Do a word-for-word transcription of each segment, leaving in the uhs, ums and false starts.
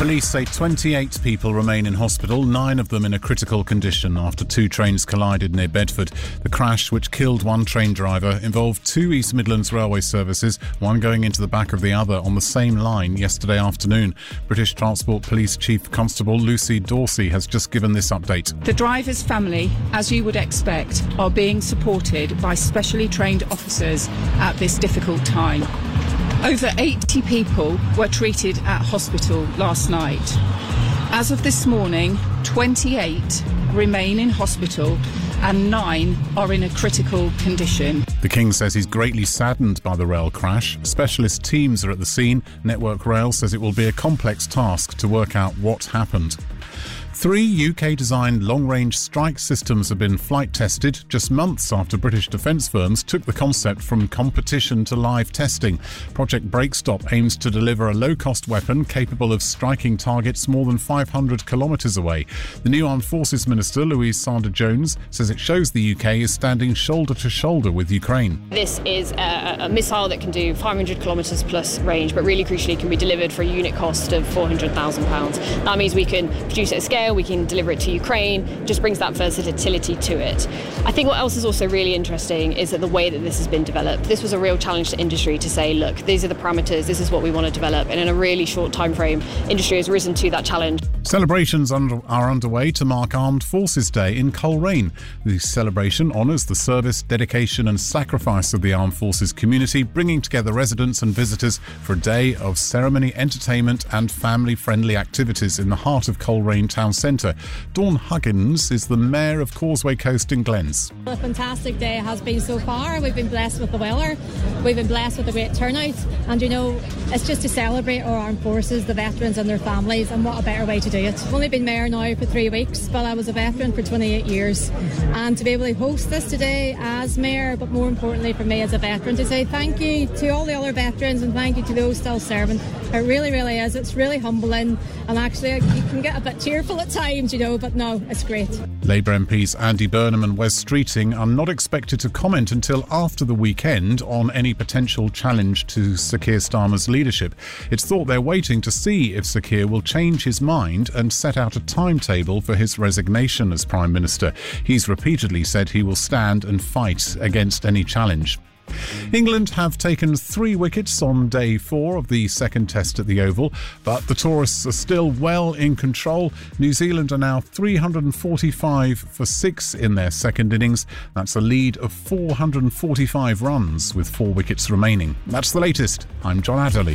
Police say twenty-eight people remain in hospital, nine of them in a critical condition after two trains collided near Bedford. The crash, which killed one train driver, involved two East Midlands railway services, one going into the back of the other on the same line yesterday afternoon. British Transport Police Chief Constable Lucy Dorsey has just given this update. The driver's family, as you would expect, are being supported by specially trained officers at this difficult time. Over eighty people were treated at hospital last night. As of this morning, twenty-eight remain in hospital and nine are in a critical condition. The King says he's greatly saddened by the rail crash. Specialist teams are at the scene. Network Rail says it will be a complex task to work out what happened. Three U K-designed long-range strike systems have been flight tested just months after British defence firms took the concept from competition to live testing. Project Breakstop aims to deliver a low-cost weapon capable of striking targets more than five hundred kilometres away. The new Armed Forces Minister, Louise Sanders-Jones, says it shows the U K is standing shoulder to shoulder with Ukraine. This is a, a missile that can do five hundred kilometres plus range, but really crucially can be delivered for a unit cost of four hundred thousand pounds. That means we can produce it at scale, we can deliver it to Ukraine, just brings that versatility to it. I think what else is also really interesting is that the way that this has been developed. This was a real challenge to industry to say, look, these are the parameters, this is what we want to develop, and in a really short time frame, industry has risen to that challenge. Celebrations under, are underway to mark Armed Forces Day in Coleraine. The celebration honours the service, dedication and sacrifice of the Armed Forces community, bringing together residents and visitors for a day of ceremony, entertainment and family-friendly activities in the heart of Coleraine Town Centre. Dawn Huggins is the Mayor of Causeway Coast in Glens. A fantastic day it has been so far. We've been blessed with the weather, we've been blessed with a great turnout, and you know, it's just to celebrate our armed forces, the veterans and their families, and what a better way to do it. I've only been Mayor now for three weeks, but I was a veteran for twenty-eight years, and to be able to host this today as Mayor, but more importantly for me as a veteran, to say thank you to all the other veterans and thank you to those still serving. It really, really is. It's really humbling, and actually you can get a bit tearful at times, you know, but no, it's great. Labour M Ps Andy Burnham and Wes Streeting are not expected to comment until after the weekend on any potential challenge to Sir Keir Starmer's leadership. It's thought they're waiting to see if Sir Keir will change his mind and set out a timetable for his resignation as Prime Minister. He's repeatedly said he will stand and fight against any challenge. England have taken three wickets on day four of the second test at the Oval, but the tourists are still well in control. New Zealand are now three hundred forty-five for six in their second innings. That's a lead of four hundred forty-five runs with four wickets remaining. That's the latest. I'm John Adderley.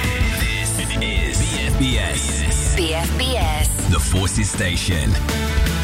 This is B F B S. B F B S. The Forces Station.